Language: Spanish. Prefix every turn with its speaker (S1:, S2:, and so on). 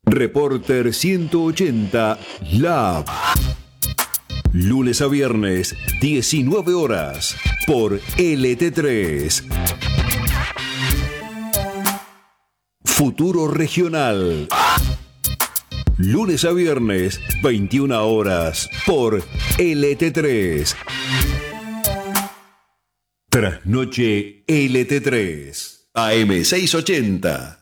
S1: Reporter 180 Lab. Lunes a viernes, 19 horas, por LT3. Futuro Regional. Lunes a viernes, 21 horas, por LT3. Trasnoche LT3, AM 680.